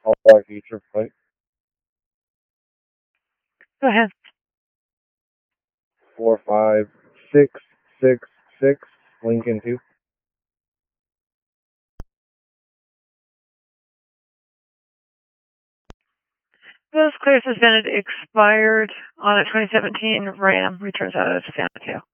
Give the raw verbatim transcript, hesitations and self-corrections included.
All our future flight. Go ahead. Four five six six six Lincoln two. Those clear suspended expired on a twenty seventeen Ram returns out of San Mateo.